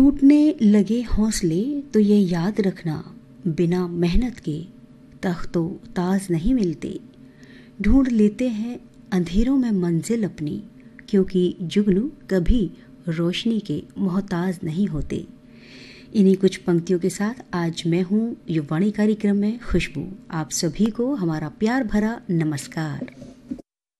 टूटने लगे हौसले तो ये याद रखना, बिना मेहनत के तख्तो ताज नहीं मिलते। ढूंढ लेते हैं अंधेरों में मंजिल अपनी, क्योंकि जुगनू कभी रोशनी के मोहताज नहीं होते। इन्हीं कुछ पंक्तियों के साथ आज मैं हूँ युवाणी कार्यक्रम में खुशबू। आप सभी को हमारा प्यार भरा नमस्कार।